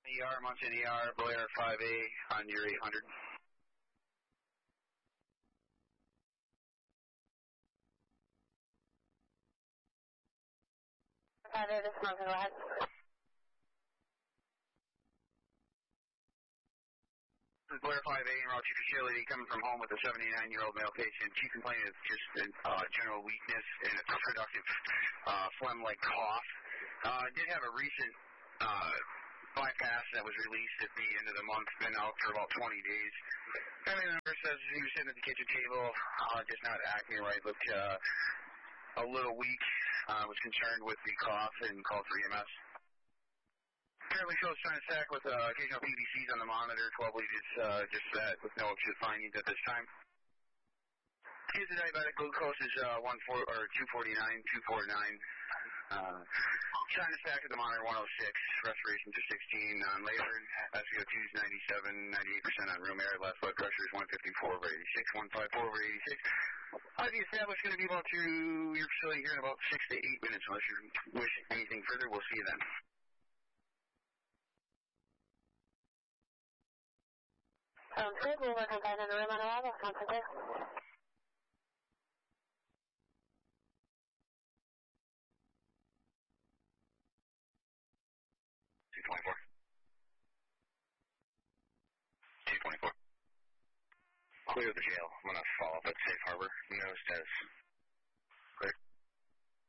ER, Munson ER, Blair 5A on your 800. This is Munson, go ahead. Blair 5A en route to facility, coming from home with a 79-year-old male patient. Chief complaint is just general weakness and a productive phlegm-like cough. Did have a recent bypass that was released at the end of the month, been out for about 20 days. Family member says he was sitting at the kitchen table, just not acting right, looked a little weak, was concerned with the cough and called for EMS. Currently shows trying to sack with occasional PVCs on the monitor, 12 liters, just that, with no acute findings at this time. His diabetic glucose is 249, 249. Trying to sack at the monitor 106, respiration to 16 on labor, SpO2 is 97, 98% on room air, last blood pressure is 154 over 86, 154 over 86. The established going to be about to your facility here in about 6 to 8 minutes. Unless you wish anything further, we'll see you then. Sounds good. We'll work on finding a room on arrival. Sounds good. 224. Clear the jail. I'm going to follow up at Safe Harbor. No status. Clear.